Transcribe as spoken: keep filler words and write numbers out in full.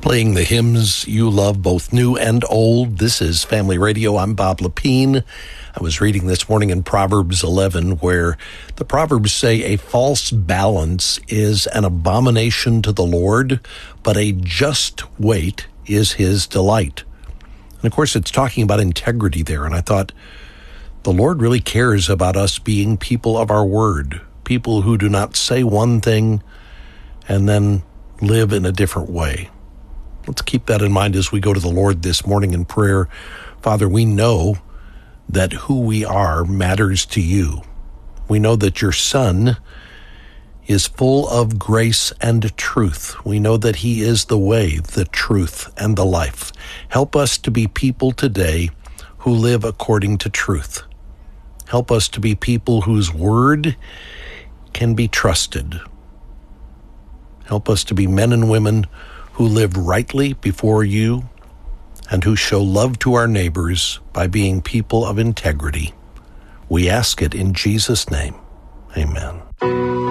Playing the hymns you love, both new and old. This is Family Radio. I'm Bob Lepine. I was reading this morning in Proverbs eleven, where the Proverbs say a false balance is an abomination to the Lord, but a just weight is his delight. And of course, it's talking about integrity there. And I thought, the Lord really cares about us being people of our word, people who do not say one thing and then live in a different way. Let's keep that in mind as we go to the Lord this morning in prayer. Father, we know that who we are matters to you. We know that your Son is full of grace and truth. We know that he is the way, the truth, and the life. Help us to be people today who live according to truth. Help us to be people whose word can be trusted. Help us to be men and women who live rightly before you and who show love to our neighbors by being people of integrity. We ask it in Jesus' name. Amen.